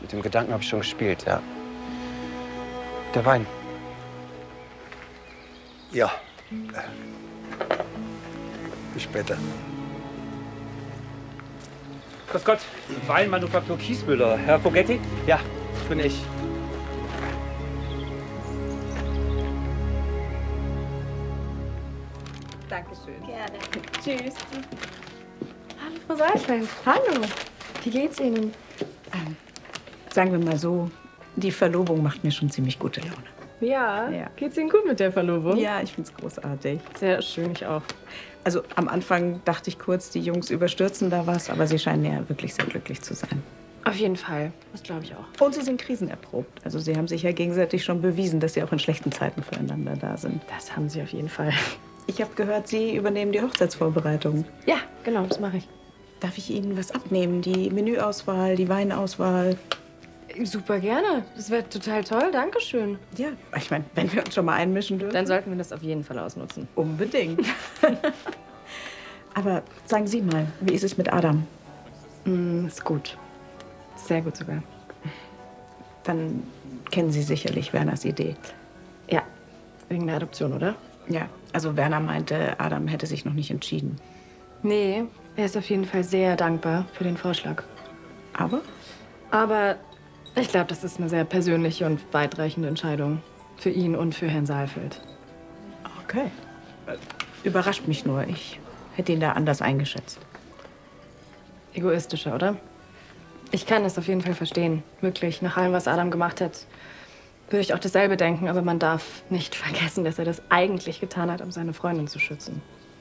Mit dem Gedanken habe ich schon gespielt, ja. Der Wein. Ja. Bis später. Grüß Gott, Weinmanufaktur Kiesmüller. Herr Fogetti? Ja, bin ich. Dankeschön. Gerne. Tschüss. Hallo, Frau Seifeld. Hallo. Wie geht's Ihnen? Sagen wir mal so, die Verlobung macht mir schon ziemlich gute Laune. Ja. Ja. Geht's Ihnen gut mit der Verlobung? Ja, ich find's großartig. Sehr schön, ich auch. Also am Anfang dachte ich kurz, die Jungs überstürzen da was, aber sie scheinen ja wirklich sehr glücklich zu sein. Auf jeden Fall. Das glaube ich auch. Und sie sind krisenerprobt. Also sie haben sich ja gegenseitig schon bewiesen, dass sie auch in schlechten Zeiten füreinander da sind. Das haben Sie auf jeden Fall. Ich habe gehört, Sie übernehmen die Hochzeitsvorbereitung. Ja, genau, das mache ich. Darf ich Ihnen was abnehmen? Die Menüauswahl, die Weinauswahl? Super gerne. Das wäre total toll. Dankeschön. Ja, ich meine, wenn wir uns schon mal einmischen dürfen. Dann sollten wir das auf jeden Fall ausnutzen. Unbedingt. Aber sagen Sie mal, wie ist es mit Adam? Ist gut. Sehr gut sogar. Dann kennen Sie sicherlich Werners Idee. Ja, wegen der Adoption, oder? Ja, also Werner meinte, Adam hätte sich noch nicht entschieden. Nee, er ist auf jeden Fall sehr dankbar für den Vorschlag. Aber? Aber ich glaube, das ist eine sehr persönliche und weitreichende Entscheidung. Für ihn und für Herrn Saalfeld. Okay. Überrascht mich nur. Ich hätte ihn da anders eingeschätzt. Egoistischer, oder? Ich kann es auf jeden Fall verstehen. Wirklich, nach allem, was Adam gemacht hat, würde ich auch dasselbe denken. Aber man darf nicht vergessen, dass er das eigentlich getan hat, um seine Freundin zu schützen.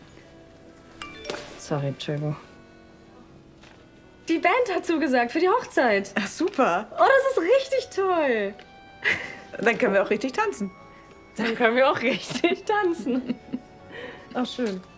Sorry, Entschuldigung. Die Band hat zugesagt für die Hochzeit. Ach, super. Oh, das ist richtig toll. Dann können wir auch richtig tanzen. Dann können wir auch richtig tanzen. Ach, schön.